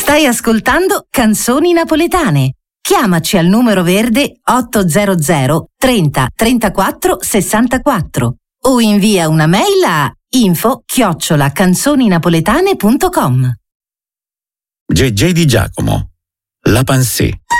Stai ascoltando Canzoni Napoletane. Chiamaci al numero verde 800 30 34 64 o invia una mail a info@canzoninapoletane.com. JJ Di Giacomo, La Pansé.